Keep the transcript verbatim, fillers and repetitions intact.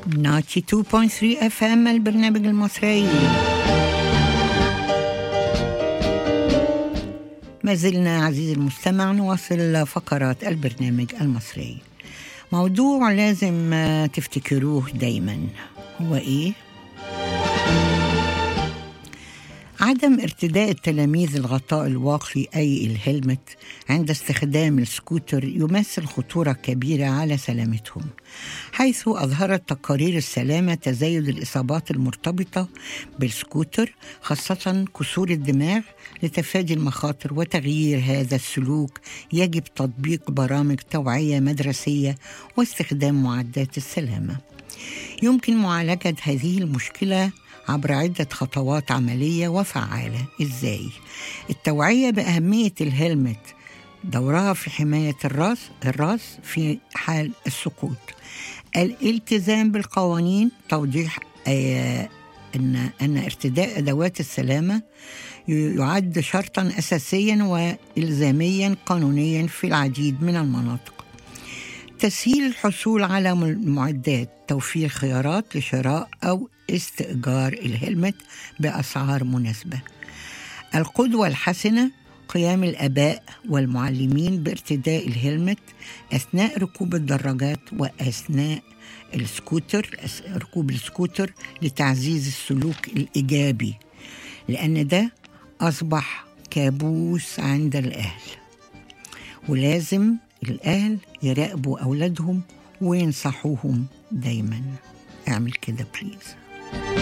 تسعة وثمانين فاصلة ثلاثة اف ام البرنامج المصري. ما زلنا عزيزي المستمع نواصل فقرات البرنامج المصري. موضوع لازم تفتكروه دايما هو ايه؟ عدم ارتداء التلاميذ الغطاء الواقي أي الهلمت عند استخدام السكوتر يمثل خطورة كبيرة على سلامتهم، حيث أظهرت تقارير السلامة تزايد الإصابات المرتبطة بالسكوتر خاصة كسور الدماغ. لتفادي المخاطر وتغيير هذا السلوك يجب تطبيق برامج توعية مدرسية واستخدام معدات السلامة. يمكن معالجة هذه المشكلة عبر عدة خطوات عملية وفعالة. إزاي؟ التوعية بأهمية الهلمت، دورها في حماية الرأس الرأس في حال السقوط. الالتزام بالقوانين، توضيح آه أن أن ارتداء أدوات السلامة يعد شرطاً أساسياً وإلزامياً قانونياً في العديد من المناطق. تسهيل الحصول على المعدات، توفير خيارات لشراء أو استئجار الهلمت بأسعار مناسبة. القدوة الحسنة، قيام الآباء والمعلمين بارتداء الهلمت أثناء ركوب الدراجات وأثناء السكوتر ركوب السكوتر لتعزيز السلوك الإيجابي، لأن ده أصبح كابوس عند الأهل، ولازم الأهل يراقبوا أولادهم وينصحوهم دايما. اعمل كده بليز.